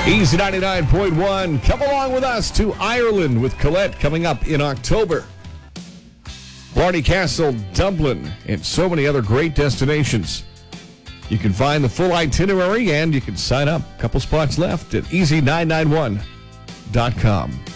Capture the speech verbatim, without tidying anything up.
Easy ninety-nine point one. Come along with us to Ireland with Colette coming up in October. Blarney Castle, Dublin, and so many other great destinations. You can find the full itinerary and you can sign up. A couple spots left at easy nine nine one dot com.